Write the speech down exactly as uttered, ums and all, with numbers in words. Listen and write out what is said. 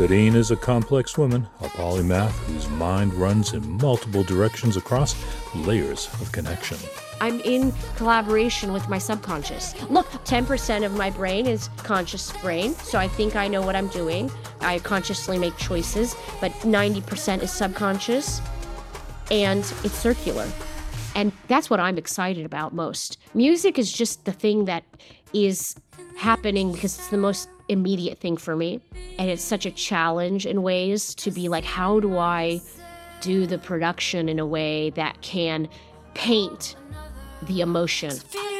Kadeen is a complex woman, a polymath whose mind runs in multiple directions across layers of connection. I'm in collaboration with my subconscious. Look, ten percent of my brain is conscious brain, so I think I know what I'm doing. I consciously make choices, but ninety percent is subconscious, and it's circular. And that's what I'm excited about most. Music is just the thing that is happening because it's the most immediate thing for me. And it's such a challenge in ways to be like, how do I do the production in a way that can paint the emotion?